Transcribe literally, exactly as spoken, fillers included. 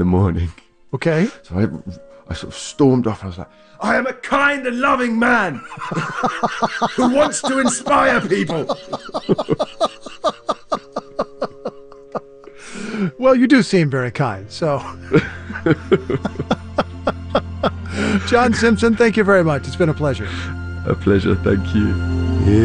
the morning. Okay. So I, I sort of stormed off. I was like, I am a kind and loving man who wants to inspire people. Well, you do seem very kind, so. John Simpson, thank you very much. It's been a pleasure. A pleasure. Thank you.